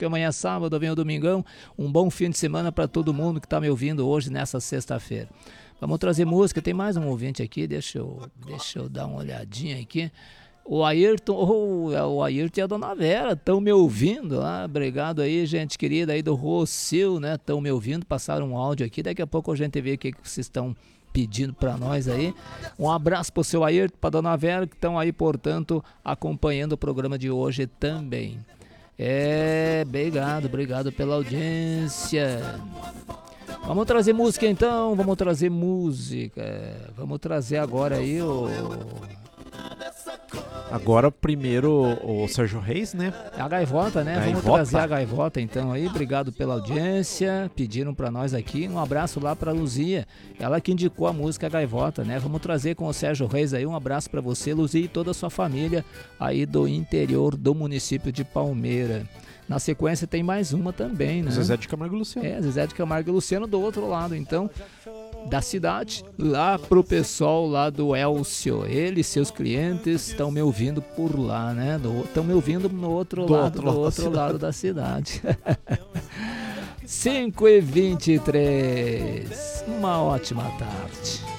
porque amanhã é sábado, vem o domingão. Um bom fim de semana para todo mundo que está me ouvindo hoje nessa sexta-feira. Vamos trazer música, tem mais um ouvinte aqui, deixa eu dar uma olhadinha aqui. O Ayrton, o Ayrton e a Dona Vera estão me ouvindo lá, obrigado aí, gente querida aí do Rocio, né, estão me ouvindo, passaram um áudio aqui, daqui a pouco a gente vê o que vocês estão pedindo para nós aí. Um abraço pro seu Ayrton, pra Dona Vera, que estão aí, portanto, acompanhando o programa de hoje também. Obrigado pela audiência. Vamos trazer música então, vamos trazer agora aí o... Agora primeiro o Sérgio Reis, né? A Gaivota, né? Vamos trazer a Gaivota então aí. Obrigado pela audiência. Pediram pra nós aqui. Um abraço lá pra Luzia. Ela que indicou a música Gaivota, né? Vamos trazer com o Sérgio Reis aí. Um abraço pra você, Luzia, e toda a sua família aí do interior do município de Palmeira. Na sequência tem mais uma também, né? Zezé de Camargo e Luciano. Zezé de Camargo e Luciano do outro lado, então, da cidade, lá pro pessoal lá do Elcio. Ele e seus clientes estão me ouvindo por lá, né? Estão me ouvindo do outro lado da cidade. 5h23. Uma ótima tarde.